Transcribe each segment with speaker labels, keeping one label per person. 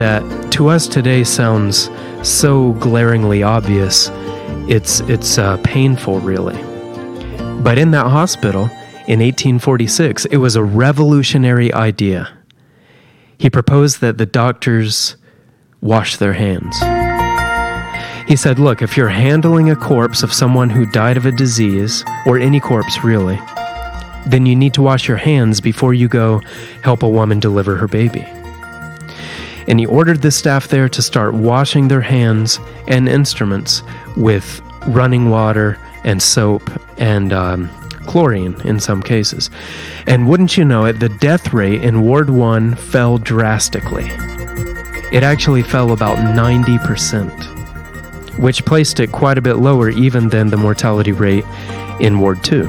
Speaker 1: that to us today sounds so glaringly obvious. It's painful, really. But in that hospital, in 1846, it was a revolutionary idea. He proposed that the doctors wash their hands. He said, look, if you're handling a corpse of someone who died of a disease, or any corpse really, then you need to wash your hands before you go help a woman deliver her baby. And he ordered the staff there to start washing their hands and instruments with running water and soap and chlorine in some cases. And wouldn't you know it, the death rate in Ward 1 fell drastically. It actually fell about 90%, which placed it quite a bit lower even than the mortality rate in Ward 2.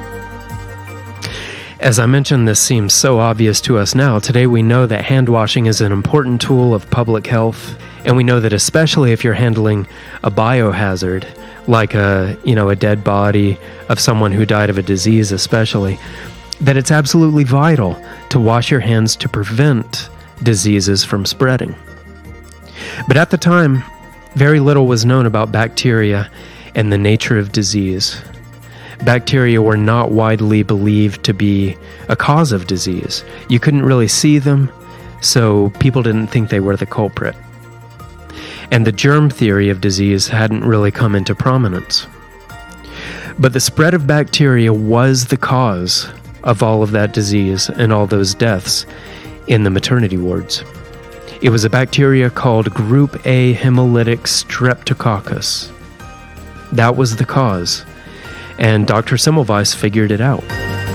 Speaker 1: As I mentioned, this seems so obvious to us now. Today we know that hand washing is an important tool of public health, and we know that especially if you're handling a biohazard, like a dead body of someone who died of a disease especially, that it's absolutely vital to wash your hands to prevent diseases from spreading. But at the time, very little was known about bacteria and the nature of disease. Bacteria were not widely believed to be a cause of disease. You couldn't really see them, so people didn't think they were the culprit. And the germ theory of disease hadn't really come into prominence. But the spread of bacteria was the cause of all of that disease and all those deaths in the maternity wards. It was a bacteria called Group A hemolytic streptococcus. That was the cause. And Dr. Semmelweis figured it out.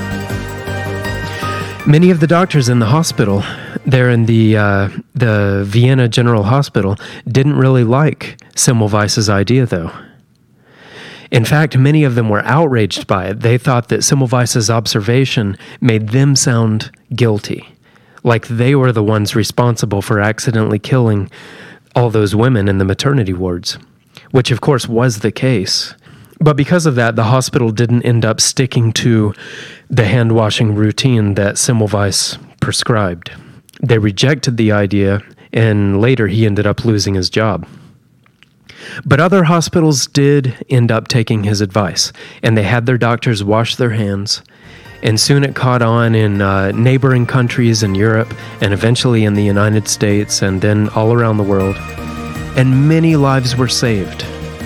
Speaker 1: Many of the doctors in the hospital, there in the Vienna General Hospital, didn't really like Semmelweis's idea, though. In fact, many of them were outraged by it. They thought that Semmelweis's observation made them sound guilty, like they were the ones responsible for accidentally killing all those women in the maternity wards, which of course was the case. But because of that, the hospital didn't end up sticking to the hand-washing routine that Semmelweis prescribed. They rejected the idea, and later he ended up losing his job. But other hospitals did end up taking his advice, and they had their doctors wash their hands, and soon it caught on in neighboring countries in Europe, and eventually in the United States, and then all around the world, and many lives were saved.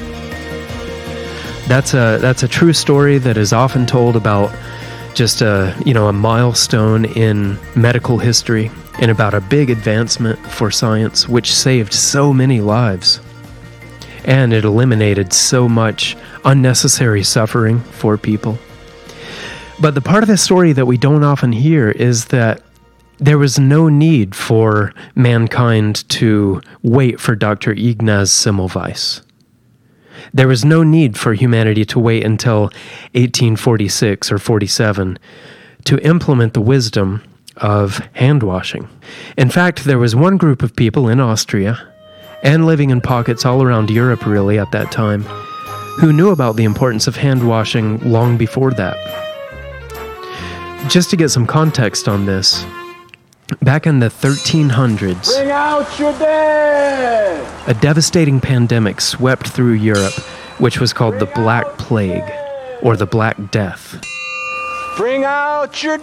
Speaker 1: That's a true story that is often told about just a milestone in medical history and about a big advancement for science which saved so many lives. And it eliminated so much unnecessary suffering for people. But the part of the story that we don't often hear is that there was no need for mankind to wait for Dr. Ignaz Semmelweis. There was no need for humanity to wait until 1846 or 47 to implement the wisdom of hand washing. In fact, there was one group of people in Austria, and living in pockets all around Europe really at that time, who knew about the importance of hand washing long before that. Just to get some context on this, back in the 1300s,
Speaker 2: bring out your dead!
Speaker 1: A devastating pandemic swept through Europe, which was called the Black Plague, or the Black Death.
Speaker 2: Bring out your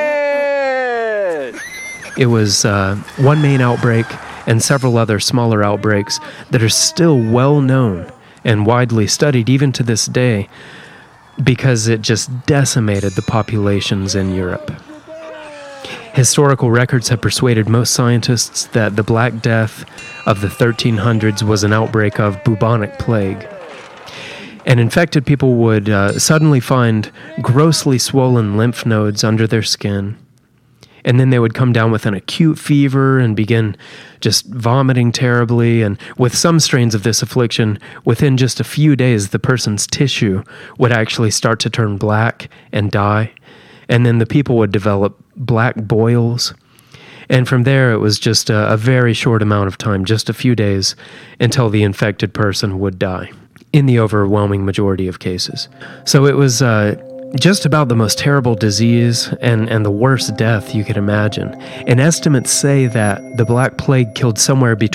Speaker 2: dead!
Speaker 1: It was one main outbreak and several other smaller outbreaks that are still well known and widely studied even to this day because it just decimated the populations in Europe. Historical records have persuaded most scientists that the Black Death of the 1300s was an outbreak of bubonic plague. And infected people would suddenly find grossly swollen lymph nodes under their skin. And then they would come down with an acute fever and begin just vomiting terribly. And with some strains of this affliction, within just a few days, the person's tissue would actually start to turn black and die. And then the people would develop black boils. And from there, it was just a very short amount of time, just a few days, until the infected person would die, in the overwhelming majority of cases. So it was just about the most terrible disease and the worst death you could imagine. And estimates say that the Black Plague killed somewhere between